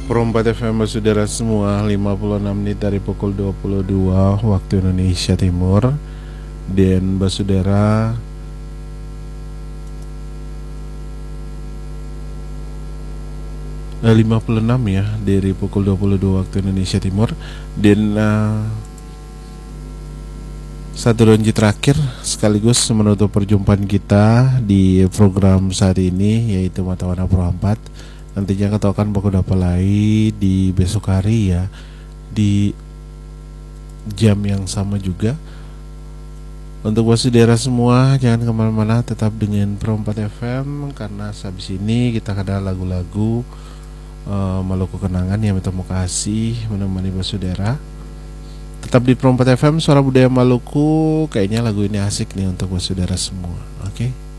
Perompat FM saudara semua, 56 menit dari pukul 22 waktu Indonesia Timur. Dan saudara, eh, 56 ya dari pukul 22 waktu Indonesia Timur. Dan satu donji terakhir sekaligus menutup perjumpaan kita di program saat ini, yaitu Mata Warna Perompat. Nantinya kita akan bakudapalai di besok hari ya, di jam yang sama juga. Untuk saudara semua, jangan kemana-mana, tetap dengan Perompat FM, karena habis ini kita ada lagu-lagu Maluku Kenangan yang minta kasih menemani saudara. Tetap di Perompat FM, suara budaya Maluku. Kayaknya lagu ini asik nih untuk saudara semua. Oke.